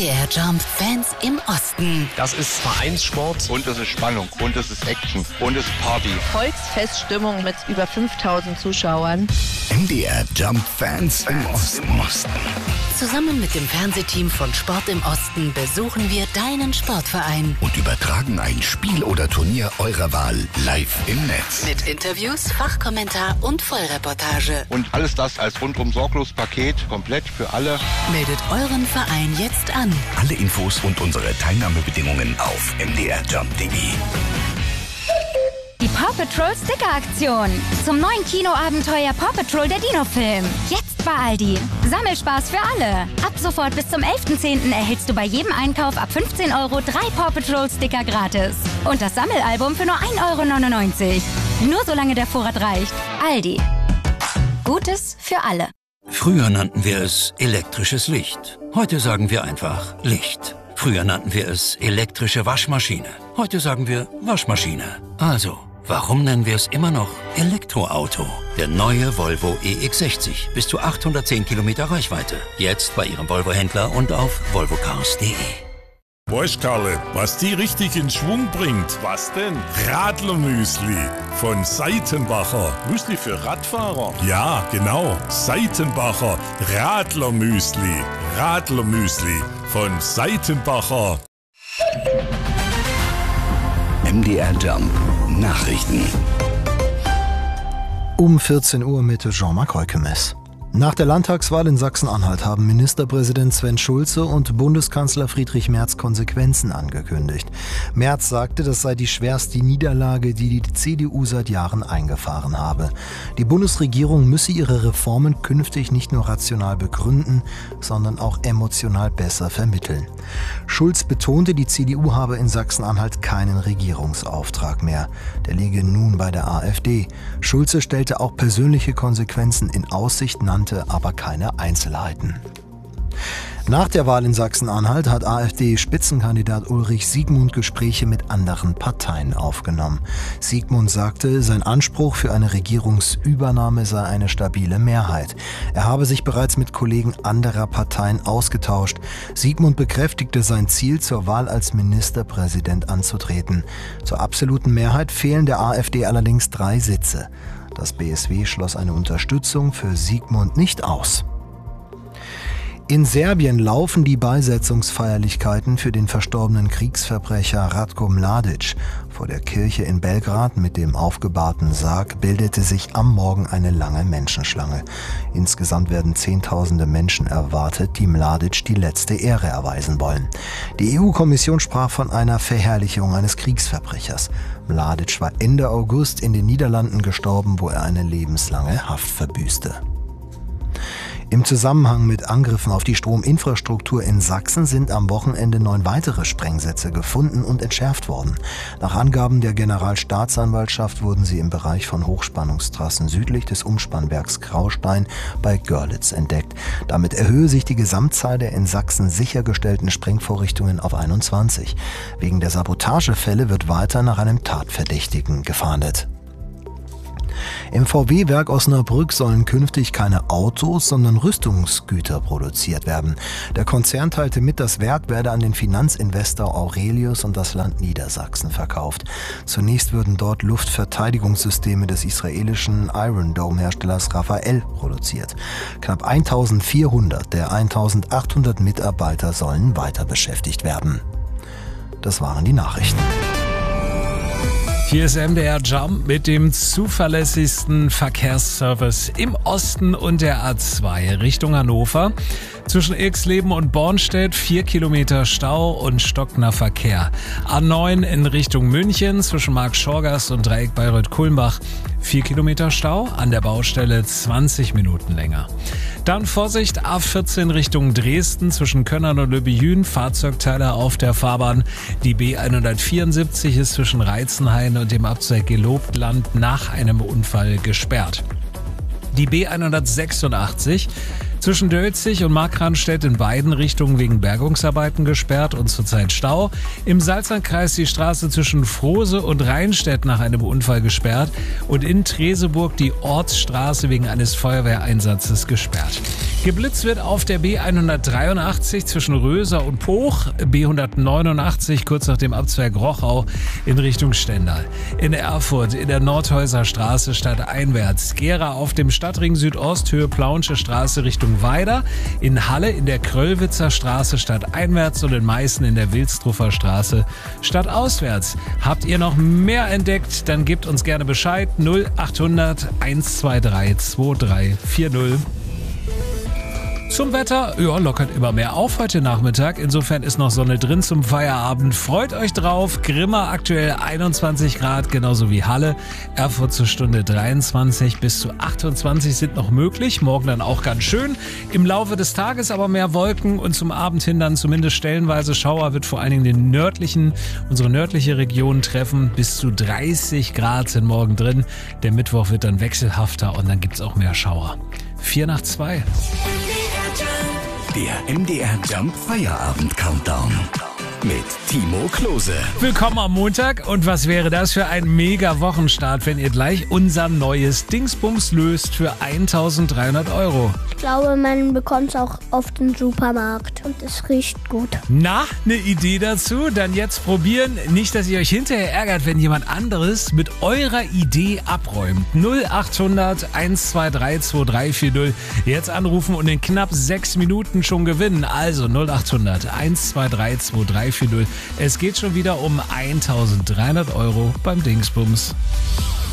MDR Jump Fans im Osten. Das ist Vereinssport. Und es ist Spannung. Und es ist Action. Und es ist Party. Volksfeststimmung mit über 5000 Zuschauern. MDR Jump Fans im Osten. Zusammen mit dem Fernsehteam von Sport im Osten besuchen wir deinen Sportverein. Und übertragen ein Spiel oder Turnier eurer Wahl live im Netz. Mit Interviews, Fachkommentar und Vollreportage. Und alles das als rundum sorglos Paket, komplett für alle. Meldet euren Verein jetzt an. Alle Infos und unsere Teilnahmebedingungen auf mdrjump.de. Die Paw Patrol Sticker-Aktion. Zum neuen Kinoabenteuer Paw Patrol der Dino-Film. Jetzt bei Aldi. Sammelspaß für alle. Ab sofort bis zum 11.10. erhältst du bei jedem Einkauf ab 15 € 3 Paw Patrol Sticker gratis. Und das Sammelalbum für nur 1,99 €. Nur solange der Vorrat reicht. Aldi. Gutes für alle. Früher nannten wir es elektrisches Licht. Heute sagen wir einfach Licht. Früher nannten wir es elektrische Waschmaschine. Heute sagen wir Waschmaschine. Also, warum nennen wir es immer noch Elektroauto? Der neue Volvo EX60. Bis zu 810 Kilometer Reichweite. Jetzt bei Ihrem Volvo-Händler und auf volvocars.de. Weißt Karle, was die richtig in Schwung bringt? Was denn? Radlermüsli von Seitenbacher. Müsli für Radfahrer? Ja, genau. Seitenbacher Radlermüsli. Radlermüsli von Seitenbacher. MDR Jump Nachrichten. Um 14 Uhr mit Jean-Marc Reukemes. Nach der Landtagswahl in Sachsen-Anhalt haben Ministerpräsident Sven Schulze und Bundeskanzler Friedrich Merz Konsequenzen angekündigt. Merz sagte, das sei die schwerste Niederlage, die die CDU seit Jahren eingefahren habe. Die Bundesregierung müsse ihre Reformen künftig nicht nur rational begründen, sondern auch emotional besser vermitteln. Schulz betonte, die CDU habe in Sachsen-Anhalt keinen Regierungsauftrag mehr. Der liege nun bei der AfD. Schulze stellte auch persönliche Konsequenzen in Aussicht, nannte aber keine Einzelheiten. Nach der Wahl in Sachsen-Anhalt hat AfD-Spitzenkandidat Ulrich Siegmund Gespräche mit anderen Parteien aufgenommen. Siegmund sagte, sein Anspruch für eine Regierungsübernahme sei eine stabile Mehrheit. Er habe sich bereits mit Kollegen anderer Parteien ausgetauscht. Siegmund bekräftigte sein Ziel, zur Wahl als Ministerpräsident anzutreten. Zur absoluten Mehrheit fehlen der AfD allerdings 3 Sitze. Das BSW schloss eine Unterstützung für Siegmund nicht aus. In Serbien laufen die Beisetzungsfeierlichkeiten für den verstorbenen Kriegsverbrecher Ratko Mladic. Vor der Kirche in Belgrad mit dem aufgebahrten Sarg bildete sich am Morgen eine lange Menschenschlange. Insgesamt werden Zehntausende Menschen erwartet, die Mladic die letzte Ehre erweisen wollen. Die EU-Kommission sprach von einer Verherrlichung eines Kriegsverbrechers. Mladic war Ende August in den Niederlanden gestorben, wo er eine lebenslange Haft verbüßte. Im Zusammenhang mit Angriffen auf die Strominfrastruktur in Sachsen sind am Wochenende 9 weitere Sprengsätze gefunden und entschärft worden. Nach Angaben der Generalstaatsanwaltschaft wurden sie im Bereich von Hochspannungstrassen südlich des Umspannwerks Graustein bei Görlitz entdeckt. Damit erhöhe sich die Gesamtzahl der in Sachsen sichergestellten Sprengvorrichtungen auf 21. Wegen der Sabotagefälle wird weiter nach einem Tatverdächtigen gefahndet. Im VW-Werk Osnabrück sollen künftig keine Autos, sondern Rüstungsgüter produziert werden. Der Konzern teilte mit, das Werk werde an den Finanzinvestor Aurelius und das Land Niedersachsen verkauft. Zunächst würden dort Luftverteidigungssysteme des israelischen Iron Dome-Herstellers Rafael produziert. Knapp 1400 der 1800 Mitarbeiter sollen weiter beschäftigt werden. Das waren die Nachrichten. Hier ist MDR Jump mit dem zuverlässigsten Verkehrsservice im Osten und der A2 Richtung Hannover. Zwischen Irxleben und Bornstedt 4 Kilometer Stau und stockender Verkehr. A9 in Richtung München zwischen Marktschorgast und Dreieck Bayreuth-Kulmbach 4 Kilometer Stau, an der Baustelle 20 Minuten länger. Dann Vorsicht, A14 Richtung Dresden zwischen Könnern und Löbejün, Fahrzeugteile auf der Fahrbahn. Die B174 ist zwischen Reizenhain und dem Abzweig Gelobtland nach einem Unfall gesperrt. Die B186 Zwischen Dölzig und Markranstädt in beiden Richtungen wegen Bergungsarbeiten gesperrt und zurzeit Stau. Im Salzlandkreis die Straße zwischen Frose und Rheinstedt nach einem Unfall gesperrt und in Treseburg die Ortsstraße wegen eines Feuerwehreinsatzes gesperrt. Geblitzt wird auf der B183 zwischen Röser und Poch, B189 kurz nach dem Abzweig Rochau in Richtung Stendal. In Erfurt in der Nordhäuser Straße stadteinwärts, Gera auf dem Stadtring Südost Höhe Plaunsche Straße Richtung Weider, in Halle in der Kröllwitzer Straße stadteinwärts und in Meißen in der Wilstruffer Straße stadtauswärts. Habt ihr noch mehr entdeckt? Dann gebt uns gerne Bescheid. 0800 123 2340. Zum Wetter, ja, lockert immer mehr auf heute Nachmittag. Insofern ist noch Sonne drin zum Feierabend. Freut euch drauf. Grimma aktuell 21 Grad, genauso wie Halle. Erfurt zur Stunde 23 bis zu 28 sind noch möglich. Morgen dann auch ganz schön. Im Laufe des Tages aber mehr Wolken und zum Abend hin dann zumindest stellenweise Schauer. Wird vor allen Dingen unsere nördliche Region treffen. Bis zu 30 Grad sind morgen drin. Der Mittwoch wird dann wechselhafter und dann gibt's auch mehr Schauer. 4:02. Der MDR Jump Feierabend Countdown mit Timo Klose. Willkommen am Montag und was wäre das für ein mega Wochenstart, wenn ihr gleich unser neues Dingsbums löst für 1.300 €. Ich glaube, man bekommt es auch auf den Supermarkt und es riecht gut. Na, eine Idee dazu? Dann jetzt probieren. Nicht, dass ihr euch hinterher ärgert, wenn jemand anderes mit eurer Idee abräumt. 0800 123 2340. Jetzt anrufen und in knapp 6 Minuten schon gewinnen. Also 0800 123 2340. Es geht schon wieder um 1.300 € beim Dingsbums.